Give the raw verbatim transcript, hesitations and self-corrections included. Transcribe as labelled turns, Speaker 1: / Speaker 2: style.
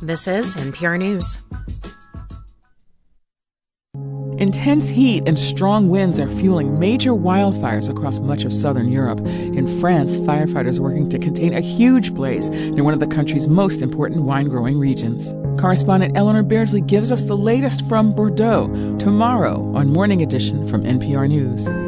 Speaker 1: This is N P R News.
Speaker 2: Intense heat and strong winds are fueling major wildfires across much of southern Europe. In France, firefighters are working to contain a huge blaze near one of the country's most important wine-growing regions. Correspondent Eleanor Beardsley gives us the latest from Bordeaux tomorrow on Morning Edition from N P R News.